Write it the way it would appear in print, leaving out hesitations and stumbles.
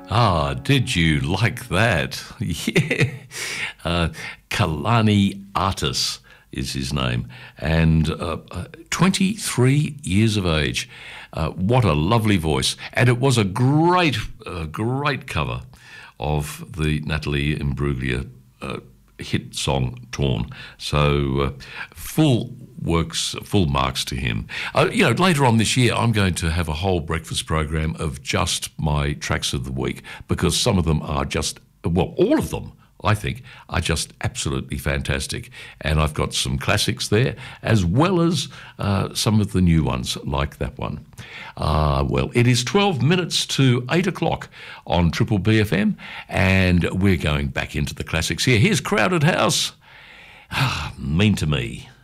Ah, did you like that? Yeah. Kalani Artis is his name, and 23 years of age. What a lovely voice. And it was a great cover of the Natalie Imbruglia hit song Torn. So full marks to him. Later on this year, I'm going to have a whole breakfast program of just my tracks of the week, because some of them are just, well, all of them, I think, are just absolutely fantastic. And I've got some classics there, as well as some of the new ones, like that one. Well, it is 12 minutes to 8 o'clock on Triple BFM, and we're going back into the classics here. Here's Crowded House, Mean to Me.